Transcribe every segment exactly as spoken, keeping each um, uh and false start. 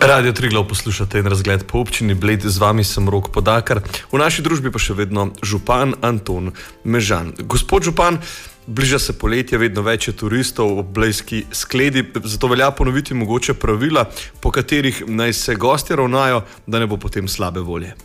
Radio Triglav poslušate in razgled po občini Bled, z vami sem Rok Podakar, v naši družbi pa še vedno župan Anton Mežan. Gospod župan, bliža se poletje, vedno več je turistov ob blejski skledi, zato velja ponoviti mogoče pravila, po katerih naj se gostje ravnajo, da ne bo potem slabe volje.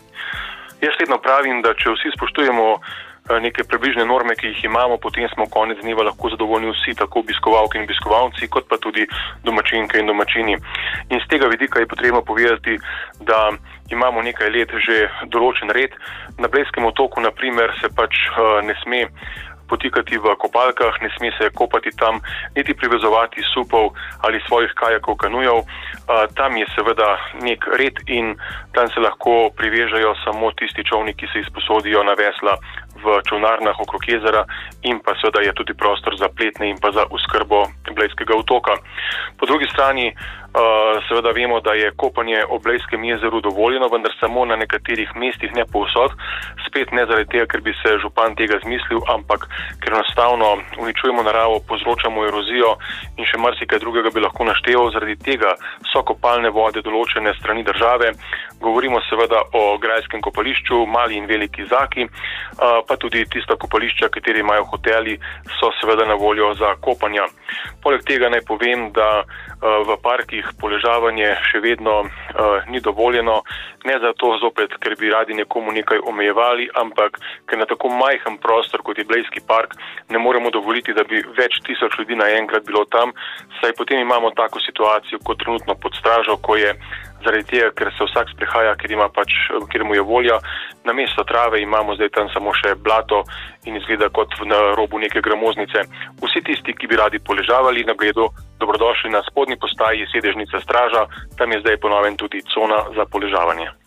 Jaz vedno pravim, da če vsi spoštujemo neke približne norme, ki jih imamo, potem smo konec dneva lahko zadovoljni vsi, tako obiskovalke in obiskovalci, kot pa tudi domačinke in domačini. In z tega vidika je potrebno povedati, da imamo nekaj let že določen red. Na Blejskem otoku, na primer, se pač ne sme potikati v kopalkah, ne sme se kopati tam, niti privezovati supov ali svojih kajakov, kanujev. Tam je seveda nek red in tam se lahko privežajo samo tisti čolni, ki se izposodijo na vesla v čolnarnah okrog jezera, in pa seveda je tudi prostor za pletne in pa za oskrbo Blejskega otoka. Po drugi strani seveda vemo, da je kopanje ob Blejskem jezeru dovoljeno, vendar samo na nekaterih mestih, ne povsod. Spet ne zaradi tega, ker bi se župan tega zmislil, ampak ker enostavno uničujemo naravo, povzročamo erozijo in še marsikaj drugega bi lahko našteval. Zaradi tega so kopalne vode določene strani države. Govorimo seveda o grajskem kopališču, Mali in Veliki Zaki, pa tudi tista kopališča, kateri imajo hoteli, so seveda na voljo za kopanja. Poleg tega naj povem, da v parkih poležavanje še vedno uh, ni dovoljeno, ne zato zopet, ker bi radi nekomu nekaj omejevali, ampak ker na tako majhen prostor, kot je Blejski park, ne moremo dovoliti, da bi več tisoč ljudi naenkrat bilo tam, saj potem imamo tako situacijo kot trenutno pod stražo, ko je zaradi tega, ker se vsak sprehaja, ker ima pač, ker mu je volja, namesto trave imamo zdaj tam samo še blato in izgleda kot na robu neke gramoznice. Vsi tisti, ki bi radi poležavali na Bledu, dobrodošli na spodnji postaji sedežnica Straža, tam je zdaj po novem tudi cona za poležavanje.